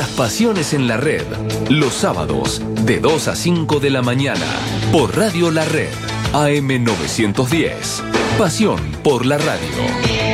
Las pasiones en la red, los sábados de 2 a 5 de la mañana, por Radio La Red, AM 910. Pasión por la radio.